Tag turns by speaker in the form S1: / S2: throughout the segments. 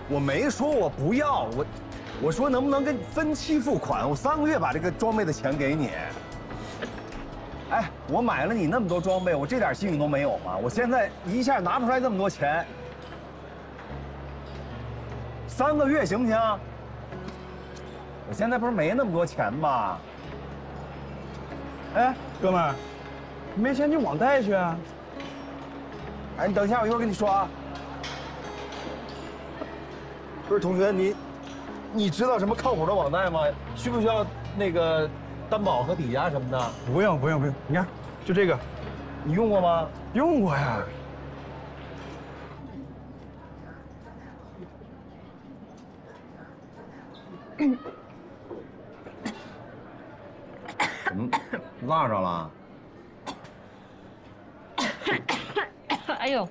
S1: 我没说我不要，我说能不能跟分期付款，我3个月把这个装备的钱给你。哎，我买了你那么多装备，我这点信用都没有吗？我现在一下拿不出来这么多钱，3个月行不行？我现在不是没那么多钱吗？
S2: 哎，哥们儿，没钱你网贷去啊！
S1: 哎，你等一下，我一会儿跟你说啊。不是同学，你知道什么靠谱的网贷吗？需不需要那个担保和抵押什么的？
S2: 不用，你看，就这个，
S1: 你用过吗？
S2: 用过呀。
S1: 怎么辣着了？
S3: 哎呦！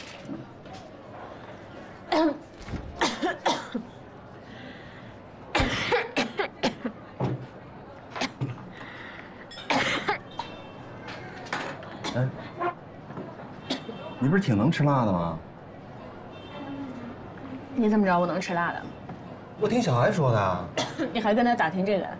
S1: 哎，你不是挺能吃辣的吗？
S3: 你怎么知道我能吃辣的？
S1: 我听小孩说的啊。
S3: 你还跟他打听这个？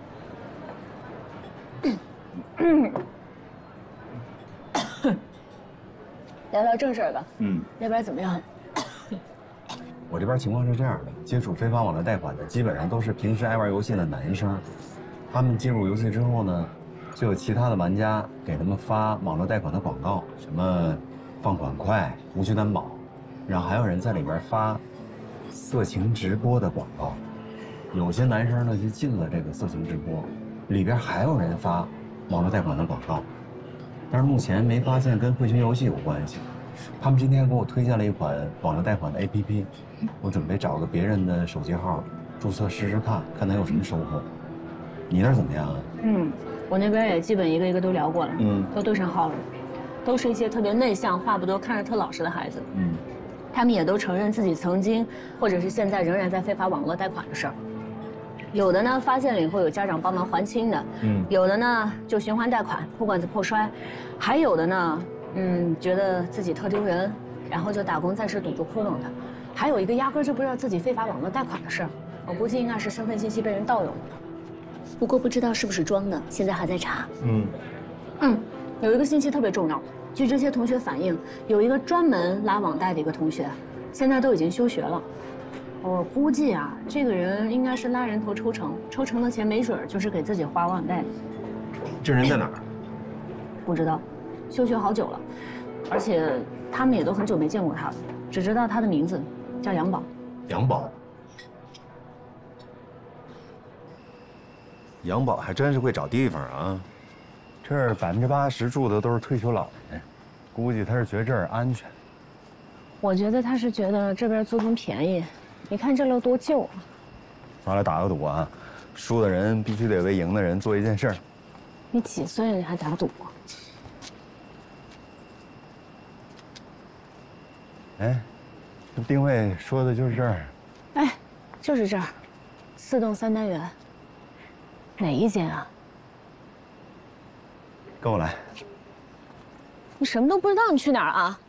S3: 聊聊正事儿吧。那边怎么样？
S1: 我这边情况是这样的：接触非法网络贷款的，基本上都是平时爱玩游戏的男生。他们进入游戏之后呢，就有其他的玩家给他们发网络贷款的广告，什么放款快、无需担保，然后还有人在里边发色情直播的广告。有些男生呢就进了这个色情直播，里边还有人发网络贷款的广告，但是目前没发现跟汇群游戏有关系。他们今天给我推荐了一款网络贷款的 APP， 我准备找个别人的手机号注册试试看，看他有什么收获。你那儿怎么样啊？
S3: 我那边也基本一个一个都聊过了，都对上号了，都是一些特别内向、话不多、看着特老实的孩子。他们也都承认自己曾经或者是现在仍然在非法网络贷款的事儿。有的呢发现了以后有家长帮忙还清的，有的呢就循环贷款破罐子破摔，还有的呢，觉得自己特丢人，然后就打工暂时堵住窟窿的，还有一个压根就不知道自己非法网络贷款的事儿，我估计应该是身份信息被人盗用了，不过不知道是不是装的，现在还在查。有一个信息特别重要，据这些同学反映，有一个专门拉网贷的一个同学，现在都已经休学了。我估计啊，这个人应该是拉人头抽成，抽成的钱没准就是给自己花网贷的。
S1: 这人在哪儿？
S3: 不知道，休学好久了，而且他们也都很久没见过他了，只知道他的名字叫杨宝。
S1: 杨宝。杨宝还真是会找地方啊。这儿80%住的都是退休老人，估计他是觉得这儿安全。
S3: 我觉得他是觉得这边租金便宜。你看这楼多旧啊！
S1: 咱俩打个赌啊，输的人必须得为赢的人做一件事儿。
S3: 你几岁了，你还打赌啊？
S1: 哎，这定位说的就是这儿。
S3: 哎，就是这儿，4栋3单元。哪一间啊？
S1: 跟我来。
S3: 你什么都不知道，你去哪儿啊？